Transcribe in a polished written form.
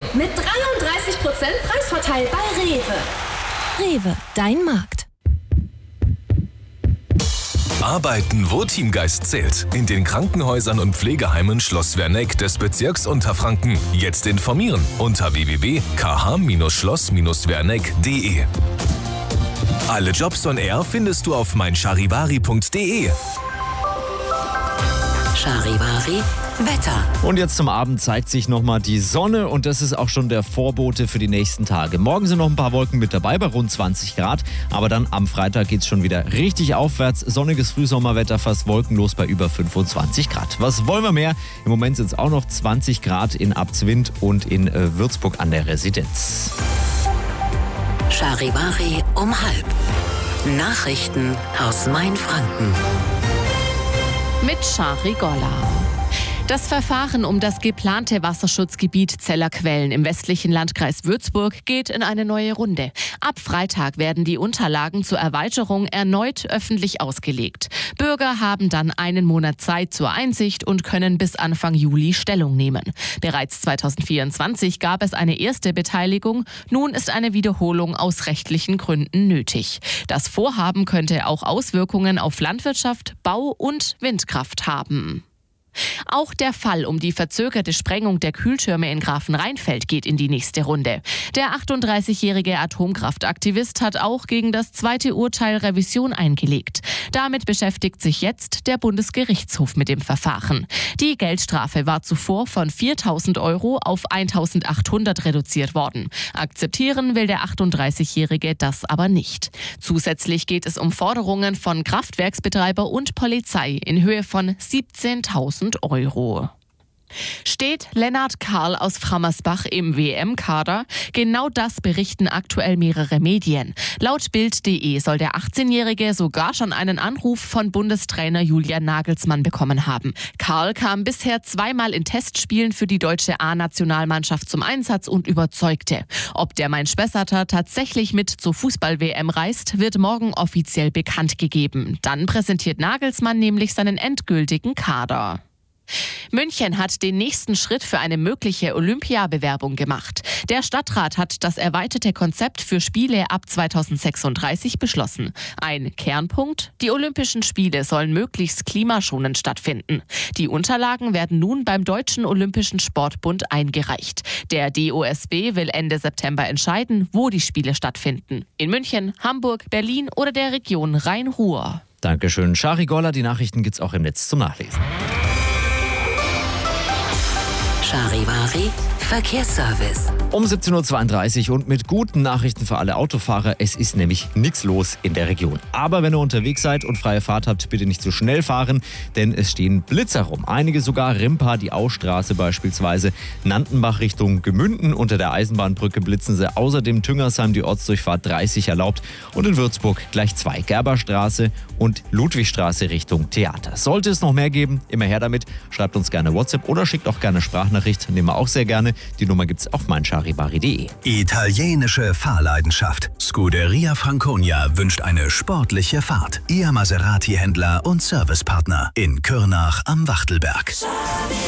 Mit 33% Preisvorteil bei Rewe. Rewe, dein Markt. Arbeiten, wo Teamgeist zählt. In den Krankenhäusern und Pflegeheimen Schloss Werneck des Bezirks Unterfranken. Jetzt informieren unter www.kh-schloss-werneck.de. Alle Jobs on Air findest du auf meincharivari.de. Charivari Wetter. Und jetzt zum Abend zeigt sich nochmal die Sonne und das ist auch schon der Vorbote für die nächsten Tage. Morgen sind noch ein paar Wolken mit dabei bei rund 20 Grad, aber dann am Freitag geht es schon wieder richtig aufwärts. Sonniges Frühsommerwetter, fast wolkenlos bei über 25 Grad. Was wollen wir mehr? Im Moment sind es auch noch 20 Grad in Abzwind und in Würzburg an der Residenz. Charivari um 12:30. Nachrichten aus Mainfranken. Mit Shari Golla. Das Verfahren um das geplante Wasserschutzgebiet Zellerquellen im westlichen Landkreis Würzburg geht in eine neue Runde. Ab Freitag werden die Unterlagen zur Erweiterung erneut öffentlich ausgelegt. Bürger haben dann einen Monat Zeit zur Einsicht und können bis Anfang Juli Stellung nehmen. Bereits 2024 gab es eine erste Beteiligung. Nun ist eine Wiederholung aus rechtlichen Gründen nötig. Das Vorhaben könnte auch Auswirkungen auf Landwirtschaft, Bau und Windkraft haben. Auch der Fall um die verzögerte Sprengung der Kühltürme in Grafenrheinfeld geht in die nächste Runde. Der 38-jährige Atomkraftaktivist hat auch gegen das zweite Urteil Revision eingelegt. Damit beschäftigt sich jetzt der Bundesgerichtshof mit dem Verfahren. Die Geldstrafe war zuvor von 4.000 € auf 1.800 reduziert worden. Akzeptieren will der 38-jährige das aber nicht. Zusätzlich geht es um Forderungen von Kraftwerksbetreiber und Polizei in Höhe von 17.000 €. Steht Lennart Karl aus Frammersbach im WM-Kader? Genau das berichten aktuell mehrere Medien. Laut Bild.de soll der 18-Jährige sogar schon einen Anruf von Bundestrainer Julian Nagelsmann bekommen haben. Karl kam bisher zweimal in Testspielen für die deutsche A-Nationalmannschaft zum Einsatz und überzeugte. Ob der Main-Spessarter tatsächlich mit zur Fußball-WM reist, wird morgen offiziell bekannt gegeben. Dann präsentiert Nagelsmann nämlich seinen endgültigen Kader. München hat den nächsten Schritt für eine mögliche Olympiabewerbung gemacht. Der Stadtrat hat das erweiterte Konzept für Spiele ab 2036 beschlossen. Ein Kernpunkt: die Olympischen Spiele sollen möglichst klimaschonend stattfinden. Die Unterlagen werden nun beim Deutschen Olympischen Sportbund eingereicht. Der DOSB will Ende September entscheiden, wo die Spiele stattfinden. In München, Hamburg, Berlin oder der Region Rhein-Ruhr. Dankeschön, Shari Golla. Die Nachrichten gibt's auch im Netz zum Nachlesen. Charivari Verkehrsservice. Um 17.32 Uhr und mit guten Nachrichten für alle Autofahrer. Es ist nämlich nichts los in der Region. Aber wenn ihr unterwegs seid und freie Fahrt habt, bitte nicht zu schnell fahren, denn es stehen Blitzer rum. Einige sogar Rimpa, die Austraße beispielsweise, Nantenbach Richtung Gemünden. Unter der Eisenbahnbrücke blitzen sie. Außerdem Tüngersheim die Ortsdurchfahrt 30 erlaubt und in Würzburg gleich 2. Gerberstraße und Ludwigstraße Richtung Theater. Sollte es noch mehr geben, immer her damit. Schreibt uns gerne WhatsApp oder schickt auch gerne Sprachnachricht. Nehmen wir auch sehr gerne. Die Nummer gibt's auf meincharivari.de. Italienische Fahrleidenschaft. Scuderia Franconia wünscht eine sportliche Fahrt. Ihr Maserati-Händler und Servicepartner in Kürnach am Wachtelberg.